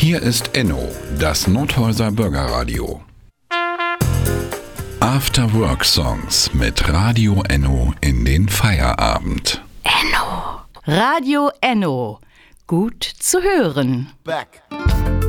Hier ist Enno, das Nothäuser Bürgerradio. After Work Songs mit Radio Enno in den Feierabend. Enno. Radio Enno. Gut zu hören. Back.